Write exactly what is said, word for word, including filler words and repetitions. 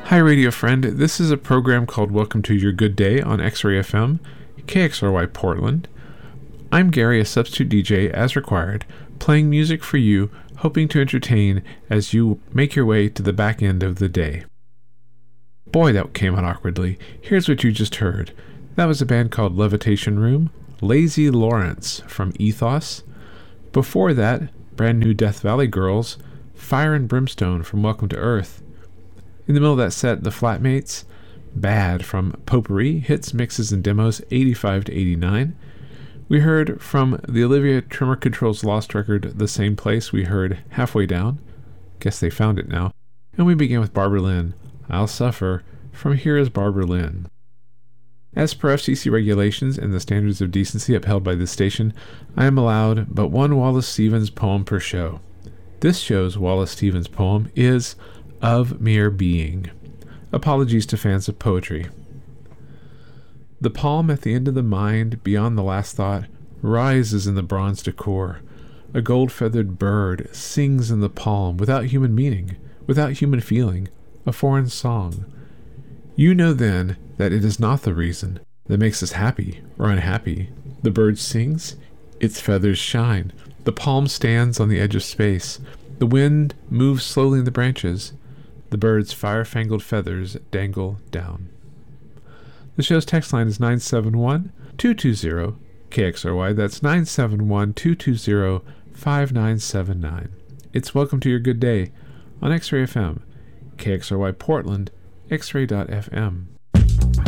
Hi, radio friend. This is a program called Welcome to Your Good Day on X-Ray F M, K X R Y Portland. I'm Gary, a substitute D J as required, playing music for you, hoping to entertain as you make your way to the back end of the day. Boy, that came out awkwardly. Here's what you just heard. That was a band called Levitation Room, Lazy Lawrence from Ethos. Before that, brand new Death Valley Girls, Fire and Brimstone from Welcome to Earth. In the middle of that set, the Flatmates, Bad from Potpourri, Hits, Mixes, and Demos eighty-five to eighty-nine. We heard from the Olivia Tremor Control's Lost record, The Same Place. We heard Halfway Down. Guess they found it now. And we began with Barbara Lynn, I'll Suffer, from Here is Barbara Lynn. As per F C C regulations and the standards of decency upheld by this station, I am allowed but one Wallace Stevens poem per show. This show's Wallace Stevens poem is Of Mere Being. Apologies to fans of poetry. The palm at the end of the mind, beyond the last thought, rises in the bronze decor. A gold-feathered bird sings in the palm without human meaning, without human feeling, a foreign song. You know then that it is not the reason that makes us happy or unhappy. The bird sings, its feathers shine, the palm stands on the edge of space, the wind moves slowly in the branches, the bird's fire-fangled feathers dangle down. The show's text line is nine seven one, two two zero, K X R Y. That's nine seven one, two two zero, five nine seven nine. It's Welcome to Your Good Day on X-Ray F M, K X R Y Portland, X ray dot F M.